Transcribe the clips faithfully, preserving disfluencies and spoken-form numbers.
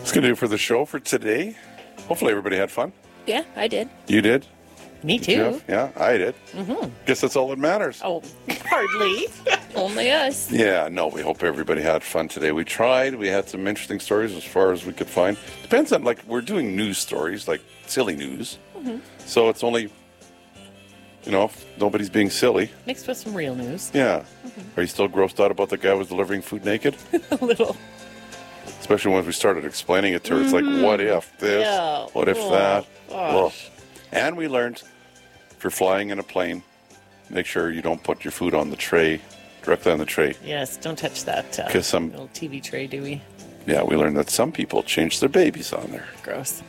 That's going to do it for the show for today. Hopefully everybody had fun. Yeah, I did. You did? Me too. Jeff? Yeah, I did. Mm-hmm. Guess that's all that matters. Oh, hardly. Only us. Yeah, no, we hope everybody had fun today. We tried. We had some interesting stories as far as we could find. Depends on, like, we're doing news stories, like silly news. Mm-hmm. So it's only, you know, if nobody's being silly. Mixed with some real news. Yeah. Mm-hmm. Are you still grossed out about the guy who was delivering food naked? A little. Especially once we started explaining it to her. It's like, what if this? Yeah. What if Oh, that? gosh. And we learned, if you're flying in a plane, make sure you don't put your food on the tray, directly on the tray. Yes, don't touch that uh, 'Cause some- little T V tray, do we? Yeah, we learned that some people change their babies on there. Gross.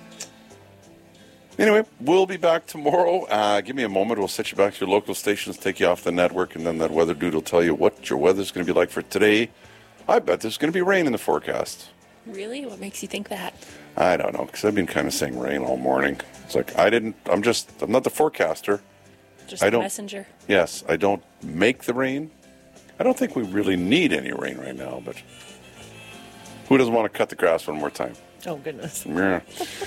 Anyway, we'll be back tomorrow. Uh, give me a moment. We'll set you back to your local stations, take you off the network, and then that weather dude will tell you what your weather's going to be like for today. I bet there's going to be rain in the forecast. Really? What makes you think that? I don't know, because I've been kind of saying rain all morning. It's like, I didn't, I'm just, I'm not the forecaster. Just I a don't- messenger? Yes, I don't make the rain. I don't think we really need any rain right now, but who doesn't want to cut the grass one more time? Oh, goodness. Yeah.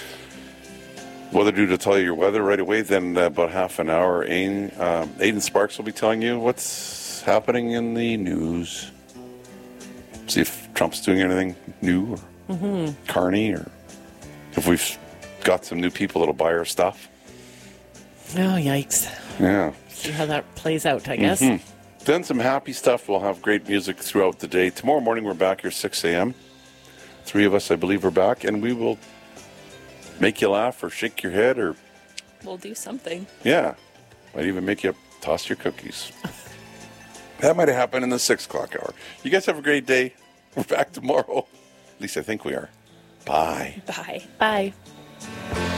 Weather dude to tell you your weather right away. Then uh, about half an hour, Aiden, um, Aiden Sparks will be telling you what's happening in the news. See if Trump's doing anything new, or mm-hmm. Carney, or if we've got some new people that'll buy our stuff. Oh, yikes. Yeah. See how that plays out, I guess. Mm-hmm. Then some happy stuff. We'll have great music throughout the day. Tomorrow morning, we're back here six a.m. Three of us, I believe, are back, and we will make you laugh or shake your head or, We'll do something. yeah, might even make you toss your cookies. That might have happened in the six o'clock hour. You guys have a great day. We're back tomorrow. At least I think we are. Bye. Bye. Bye.